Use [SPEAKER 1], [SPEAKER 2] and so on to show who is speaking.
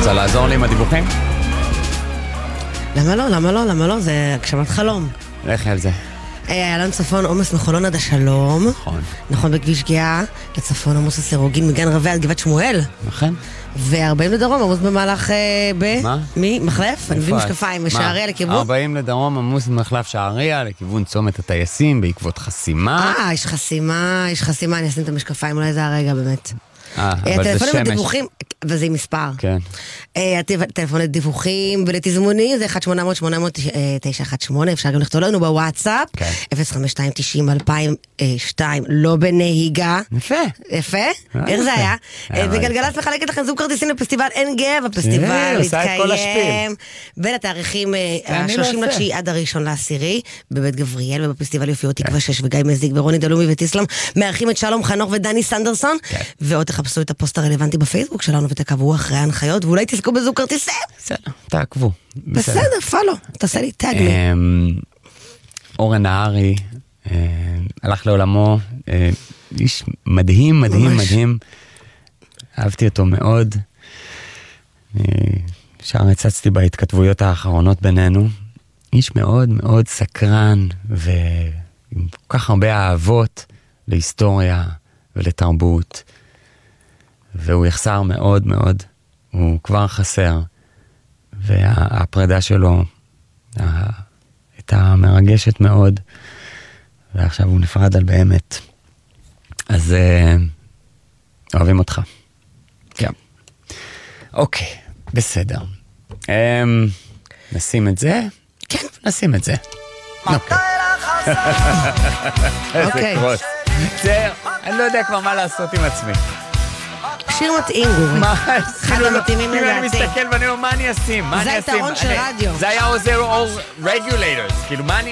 [SPEAKER 1] רוצה לעזור לי עם הדיווחים?
[SPEAKER 2] למה לא? זה הגשמת חלום.
[SPEAKER 1] לכי על זה.
[SPEAKER 2] אלון צפון, עומס מחולון עד השלום. נכון, בכביש גאה, לצפון עמוס הסירוגין, מגן רבי עד גבעת שמואל.
[SPEAKER 1] נכון.
[SPEAKER 2] ו-40 לדרום, עמוס במהלך
[SPEAKER 1] מה?
[SPEAKER 2] מחלף? אני מביא משקפיים, שעריה לכיוון.
[SPEAKER 1] 40 לדרום, עמוס במחלף שעריה, לכיוון צומת הטייסים, בעקבות חסימה.
[SPEAKER 2] יש חסימה, אני אשים את המשקפיים, אולי זה הרגע באמת.
[SPEAKER 1] אבל זה
[SPEAKER 2] הטלפונים
[SPEAKER 1] שמש.
[SPEAKER 2] לדיווחים, וזה מספר.
[SPEAKER 1] כן.
[SPEAKER 2] הטלפון לדיווחים ולתזמונים, זה 1-800-800-918, אפשר גם לכתוב לנו בוואטסאפ, 052-90-2002, לא בנהיגה. יפה? איך זה היה? וגלגלצ מחלקת לכם זוג כרטיסים לפסטיבל עין גב, הפסטיבל מתקיים בין התאריכים 30-9 עד 1-10 בבית גבריאל, ובפסטיבל יופיעו תקווה 6 וגיא מזיק ורוני דלומי וטיסלם, מארחים את שלום חנוך ודני סנדרסון, ועוד תחפשו את הפוסט הרלוונטי בפייסבוק שלנו ותקבעו אחרי ההנחיות, ואולי תזכו בזוג כרטיסים.
[SPEAKER 1] בסדר, תעקבו.
[SPEAKER 2] בסדר, פאלו, תעשה לי טאג לי.
[SPEAKER 1] אורן נהרי הלך לעולמו, איש מדהים, אהבתי אותו מאוד. שם הצצתי בהתכתבויות האחרונות בינינו, איש מאוד מאוד סקרן, ועם כל כך הרבה אהבות להיסטוריה ולתרבות, והוא יחסר מאוד מאוד, הוא כבר חסר, והפרידה שלו הייתה מרגשת מאוד, ועכשיו הוא נפרד על באמת. אז אוהבים אותך. כן. אוקיי, בסדר. נשים את זה?
[SPEAKER 2] כן.
[SPEAKER 1] נשים את זה. אוקיי. איזה קרוס. אני לא יודע כבר מה לעשות עם עצמי.
[SPEAKER 2] שיר מתאים, גורי. אחד המתאימים לדעתי.
[SPEAKER 1] אני מסתכל ואני אומר, מה אני אשים?
[SPEAKER 2] זה היתרון של רדיו.
[SPEAKER 1] זה היה עוזר אור רגולטורס. כאילו, מה אני...